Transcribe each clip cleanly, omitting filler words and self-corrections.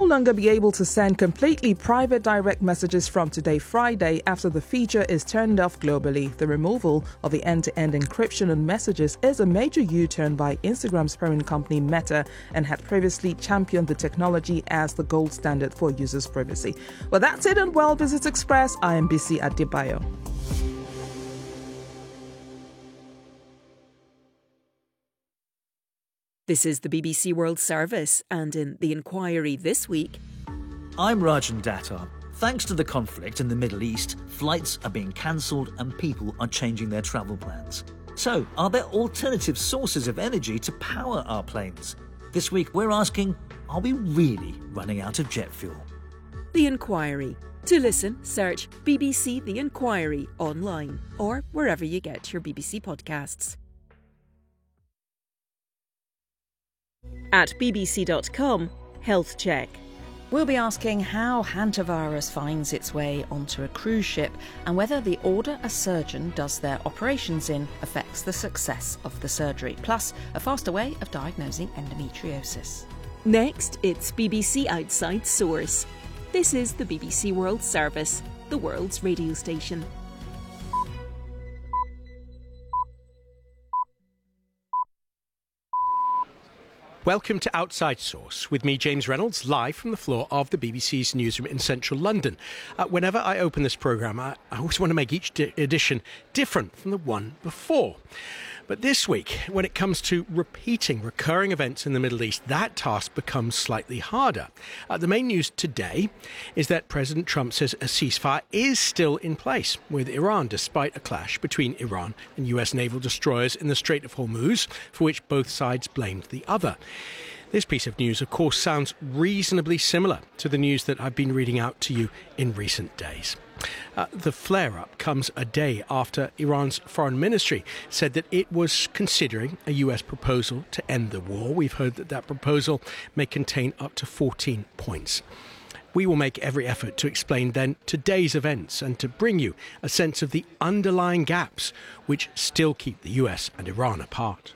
longer be able to send completely private direct messages from today, Friday, after the feature is turned off globally. The removal of the end-to-end encryption on messages is a major U-turn by Instagram's parent company Meta and had previously championed the technology as the gold standard for users' privacy. Well, that's it on World Business Express. I am Bisi Adebayo. This is the BBC World Service, and in The Inquiry this week... I'm Rajan Datar. Thanks to the conflict in the Middle East, flights are being cancelled and people are changing their travel plans. So, are there alternative sources of energy to power our planes? This week we're asking, are we really running out of jet fuel? The Inquiry. To listen, search BBC The Inquiry online or wherever you get your BBC podcasts. At bbc.com, Health Check. We'll be asking how hantavirus finds its way onto a cruise ship and whether the order a surgeon does their operations in affects the success of the surgery, plus a faster way of diagnosing endometriosis. Next, it's BBC Outside Source. This is the BBC World Service, the world's radio station. Welcome to Outside Source with me, James Reynolds, live from the floor of the BBC's newsroom in central London. Whenever I open this programme, I always want to make each edition different from the one before. But this week, when it comes to repeating recurring events in the Middle East, that task becomes slightly harder. The main news today is that President Trump says a ceasefire is still in place with Iran, despite a clash between Iran and US naval destroyers in the Strait of Hormuz, for which both sides blamed the other. This piece of news, of course, sounds reasonably similar to the news that I've been reading out to you in recent days. The flare-up comes a day after Iran's foreign ministry said that it was considering a US proposal to end the war. We've heard that that proposal may contain up to 14 points. We will make every effort to explain then today's events and to bring you a sense of the underlying gaps which still keep the US and Iran apart.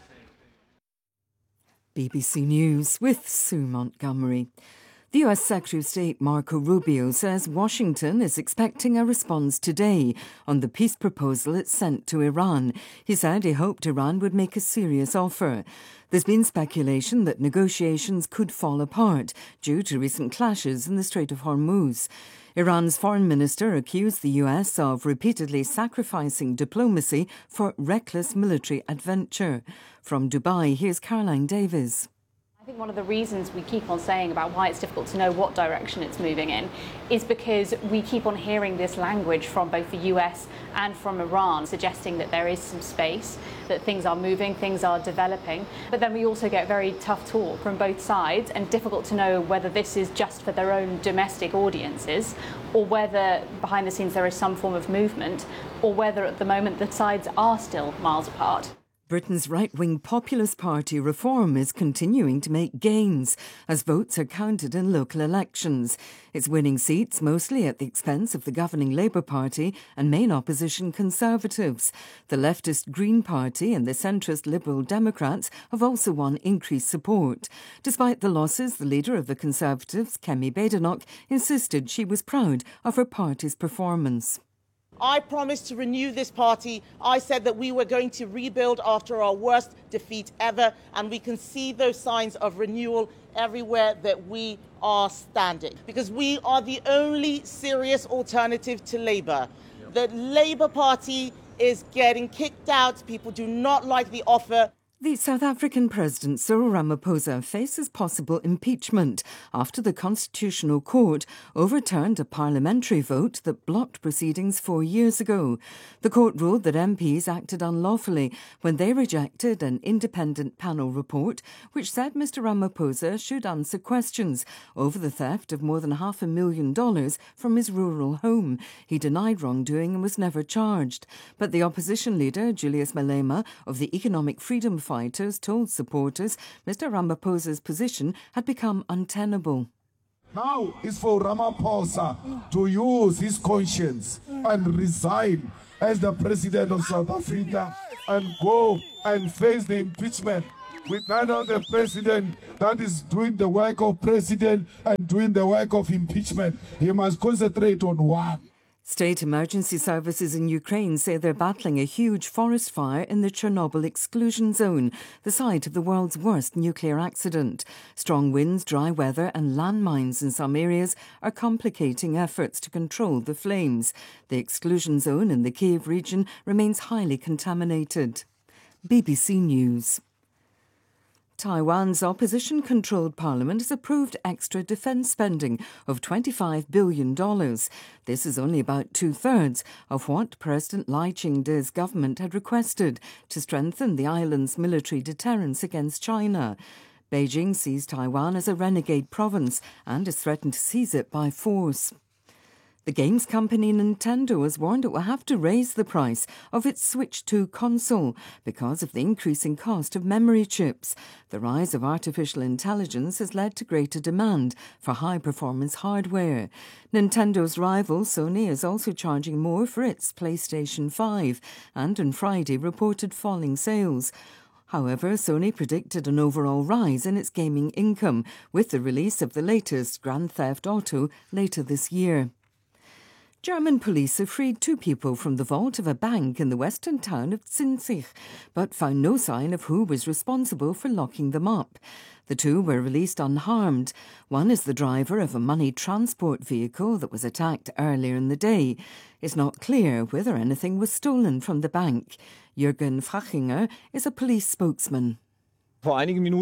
BBC News with Sue Montgomery. The US Secretary of State Marco Rubio says Washington is expecting a response today on the peace proposal it sent to Iran. He said he hoped Iran would make a serious offer. There's been speculation that negotiations could fall apart due to recent clashes in the Strait of Hormuz. Iran's foreign minister accused the US of repeatedly sacrificing diplomacy for reckless military adventure. From Dubai, here's Caroline Davies. I think one of the reasons we keep on saying about why it's difficult to know what direction it's moving in is because we keep on hearing this language from both the US and from Iran suggesting that there is some space, that things are moving, things are developing. But then we also get very tough talk from both sides and difficult to know whether this is just for their own domestic audiences or whether behind the scenes there is some form of movement or whether at the moment the sides are still miles apart. Britain's right-wing Populist Party Reform is continuing to make gains as votes are counted in local elections. It's winning seats mostly at the expense of the governing Labour Party and main opposition Conservatives. The leftist Green Party and the centrist Liberal Democrats have also won increased support. Despite the losses, the leader of the Conservatives, Kemi Badenoch, insisted she was proud of her party's performance. I promised to renew this party. I said that we were going to rebuild after our worst defeat ever, and we can see those signs of renewal everywhere that we are standing. Because we are the only serious alternative to Labour. The Labour Party is getting kicked out. People do not like the offer. The South African President Cyril Ramaphosa faces possible impeachment after the Constitutional Court overturned a parliamentary vote that blocked proceedings 4 years ago. The court ruled that MPs acted unlawfully when they rejected an independent panel report which said Mr Ramaphosa should answer questions over the theft of more than $500,000 from his rural home. He denied wrongdoing and was never charged. But the opposition leader, Julius Malema, of the Economic Freedom Fighters told supporters Mr Ramaphosa's position had become untenable. Now is for Ramaphosa to use his conscience and resign as the President of South Africa and go and face the impeachment with another president that is doing the work of president and doing the work of impeachment. He must concentrate on one. State emergency services in Ukraine say they're battling a huge forest fire in the Chernobyl exclusion zone, the site of the world's worst nuclear accident. Strong winds, dry weather and landmines in some areas are complicating efforts to control the flames. The exclusion zone in the Kyiv region remains highly contaminated. BBC News. Taiwan's opposition-controlled parliament has approved extra defence spending of $25 billion. This is only about two-thirds of what President Lai Ching-te's government had requested to strengthen the island's military deterrence against China. Beijing sees Taiwan as a renegade province and has threatened to seize it by force. The games company Nintendo has warned it will have to raise the price of its Switch 2 console because of the increasing cost of memory chips. The rise of artificial intelligence has led to greater demand for high-performance hardware. Nintendo's rival Sony is also charging more for its PlayStation 5 and on Friday reported falling sales. However, Sony predicted an overall rise in its gaming income with the release of the latest Grand Theft Auto later this year. German police have freed two people from the vault of a bank in the western town of Zinzig, but found no sign of who was responsible for locking them up. The two were released unharmed. One is the driver of a money transport vehicle that was attacked earlier in the day. It's not clear whether anything was stolen from the bank. Jürgen Frachinger is a police spokesman. A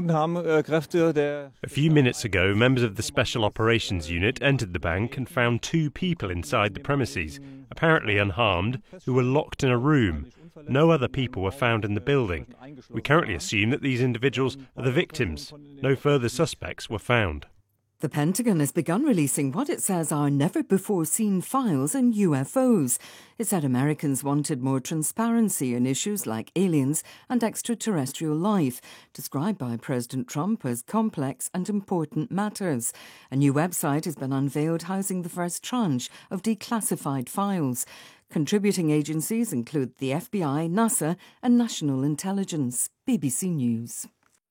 few minutes ago, members of the Special Operations Unit entered the bank and found two people inside the premises, apparently unharmed, who were locked in a room. No other people were found in the building. We currently assume that these individuals are the victims. No further suspects were found. The Pentagon has begun releasing what it says are never-before-seen files on UFOs. It said Americans wanted more transparency in issues like aliens and extraterrestrial life, described by President Trump as complex and important matters. A new website has been unveiled housing the first tranche of declassified files. Contributing agencies include the FBI, NASA and National Intelligence. BBC News.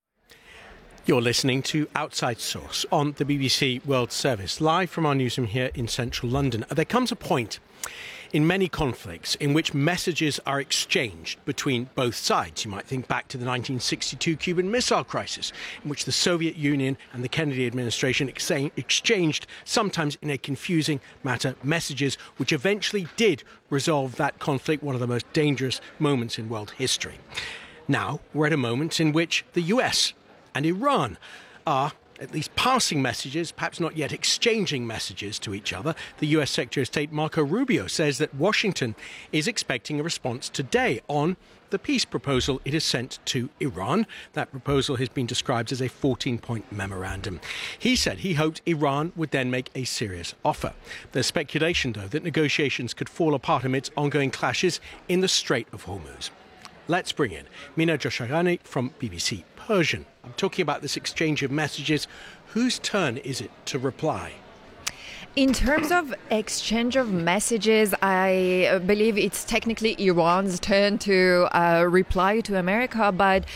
You're listening to Outside Source on the BBC World Service, live from our newsroom here in central London. There comes a point in many conflicts in which messages are exchanged between both sides. You might think back to the 1962 Cuban Missile Crisis, in which the Soviet Union and the Kennedy administration exchanged, sometimes in a confusing manner, messages which eventually did resolve that conflict, one of the most dangerous moments in world history. Now, we're at a moment in which the US and Iran are at least passing messages, perhaps not yet exchanging messages to each other. The US Secretary of State Marco Rubio says that Washington is expecting a response today on the peace proposal it has sent to Iran. That proposal has been described as a 14-point memorandum. He said he hoped Iran would then make a serious offer. There's speculation, though, that negotiations could fall apart amidst ongoing clashes in the Strait of Hormuz. Let's bring in Mina Josharani from BBC Persian. I'm talking about this exchange of messages. Whose turn is it to reply? In terms of exchange of messages, I believe it's technically Iran's turn to reply to America. But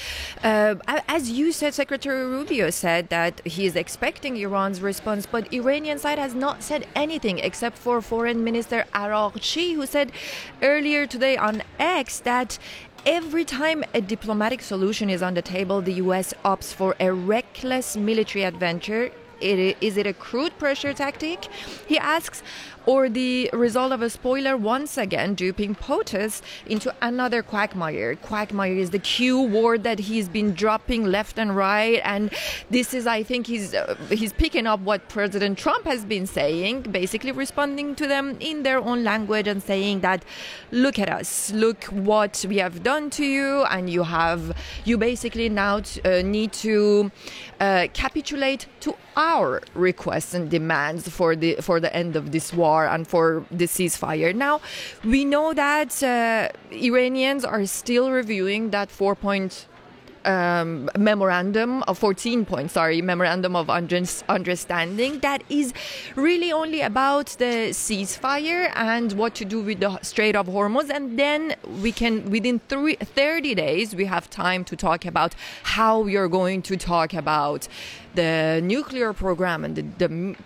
as you said, Secretary Rubio said that he is expecting Iran's response. But Iranian side has not said anything except for Foreign Minister Araghchi, who said earlier today on X that every time a diplomatic solution is on the table, the U.S. opts for a reckless military adventure. Is it a crude pressure tactic? He asks, or the result of a spoiler once again duping POTUS into another quagmire. Quagmire is the Q word that he's been dropping left and right, and this is, I think, he's picking up what President Trump has been saying, basically responding to them in their own language and saying that, look at us, look what we have done to you, and you basically now need to capitulate to our requests and demands for the end of this war and for the ceasefire. Now, we know that Iranians are still reviewing that 4-point memorandum of 14 points, memorandum of understanding that is really only about the ceasefire and what to do with the Strait of Hormuz. And then we can, within 30 days, we have time to talk about how we are going to talk about the nuclear program and the